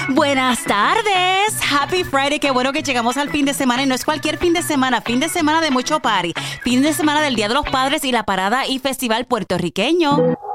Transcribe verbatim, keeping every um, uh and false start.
Buenas tardes. Happy Friday. Qué bueno que llegamos al fin de semana. Y no es cualquier fin de semana. Fin de semana de mucho party. Fin de semana del Día de los Padres y la parada y festival puertorriqueño.